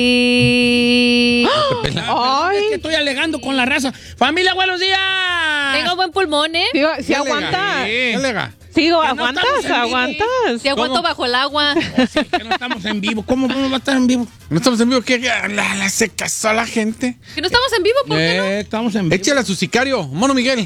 Ay. Es que estoy alegando con la raza. Familia, buenos días. Tengo buen pulmón, ¿eh? Si aguantas. Sí, aguantas. Si aguanto bajo el agua. Sí, que no estamos en vivo. ¿Cómo va a estar en vivo? ¿No estamos en vivo? ¿Qué? ¿La se casó a la gente? Que no estamos en vivo, ¿por qué no? Estamos en vivo. Échale a su sicario, Mono Miguel.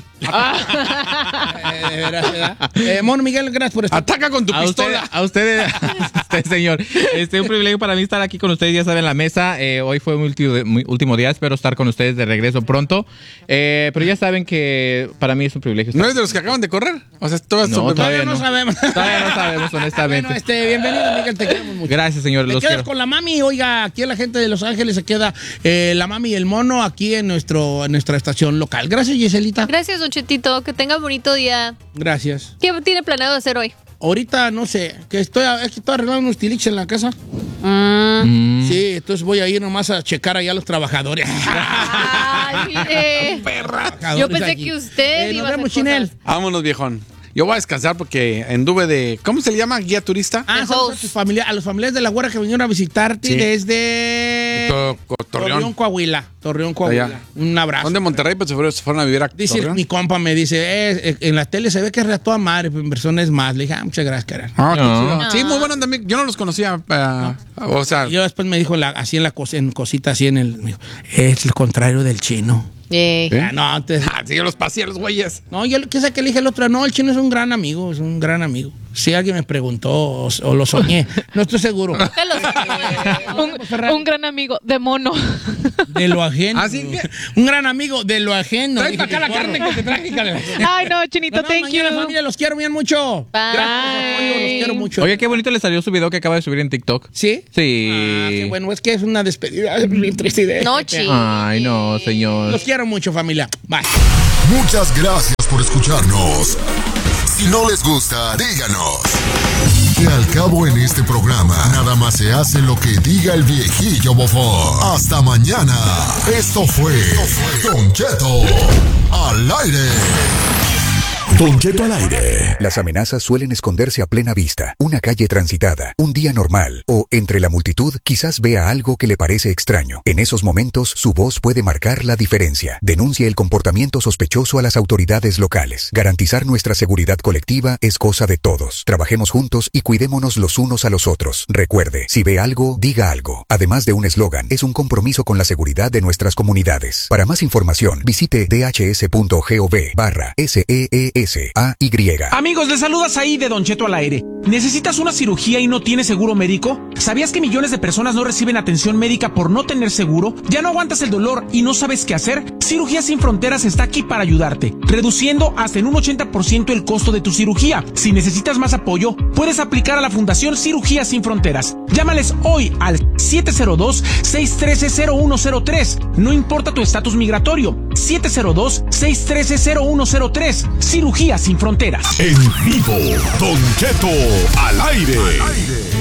Mono Miguel, gracias por estar. Ataca con tu pistola. A usted, señor. Un privilegio para mí estar aquí con ustedes, ya saben, en la mesa. Hoy fue mi último día, espero estar con ustedes de regreso pronto. Pero ya saben que para mí es un privilegio estar. ¿No eres de los que acaban de correr? O sea, todavía no sabemos. Todavía no sabemos, honestamente. Bueno, bienvenido, Miguel, te queremos mucho. Gracias, señor. Te quedas con la mami. Oiga, aquí la gente de Los Ángeles se queda la mami y el mono aquí en nuestra estación local. Gracias, Giselita. Gracias, Don Chetito. Que tenga bonito día. Gracias. ¿Qué tiene planeado hacer hoy? Ahorita no sé, que estoy arreglando unos tiliches en la casa. Sí, entonces voy a ir nomás a checar allá a los trabajadores. Ay, mire. Yo pensé aquí. Que usted iba nos a vemos, hacer Chinel. cosas. Vámonos, viejón. Yo voy a descansar porque anduve de... ¿Cómo se le llama? ¿Guía turista? Saludos a los familiares de la güera que vinieron a visitarte desde... Torreón, Coahuila. Allá. Un abrazo. Son de Monterrey, pero se fueron a vivir a Dice Torreón. mi compa, me dice, en la tele se ve que es a toda madre, pero en persona es más. Le dije, muchas gracias, cara. Sí, muy buenos también. Yo no los conocía. O sea... Y yo después me dijo, así en cosita, así en el... Me dijo, es el contrario del chino. No, antes... sí, yo los pasé a los güeyes. No, yo qué sé que le dije el otro. No, el chino es un gran amigo, Si alguien me preguntó o lo soñé, no estoy seguro. un gran amigo de mono. De lo ajeno. Así que... Un gran amigo de lo ajeno. Trae para acá la carne que te traje, cara. Ay, no, Chinito, thank you. Familia, los quiero bien mucho. Bye. Gracias por su apoyo, los quiero mucho. Oye, qué bonito le salió su video que acaba de subir en TikTok. ¿Sí? Sí. Qué bueno, es que es una despedida bien triste. No, chido. Ay, no, señor. Los quiero mucho, familia. Bye. Muchas gracias por escucharnos. Si no les gusta, díganos. Que al cabo en este programa, nada más se hace lo que diga el viejillo bofón. Hasta mañana. Esto fue Don Cheto al aire. Don Cheto al aire. Las amenazas suelen esconderse a plena vista. Una calle transitada, un día normal o entre la multitud quizás vea algo que le parece extraño. En esos momentos su voz puede marcar la diferencia. Denuncia el comportamiento sospechoso a las autoridades locales. Garantizar nuestra seguridad colectiva es cosa de todos. Trabajemos juntos y cuidémonos los unos a los otros. Recuerde, si ve algo, diga algo. Además de un eslogan, es un compromiso con la seguridad de nuestras comunidades. Para más información, visite dhs.gov/SEESAY. Amigos, les saludas ahí de Don Cheto al aire. ¿Necesitas una cirugía y no tienes seguro médico? ¿Sabías que millones de personas no reciben atención médica por no tener seguro? ¿Ya no aguantas el dolor y no sabes qué hacer? Cirugías Sin Fronteras está aquí para ayudarte, reduciendo hasta en un 80% el costo de tu cirugía. Si necesitas más apoyo, puedes aplicar a la Fundación Cirugías Sin Fronteras. Llámales hoy al 702-613-0103. No importa tu estatus migratorio. 702-613-0103. Cirugías Sin Fronteras. En vivo, Don Cheto al aire.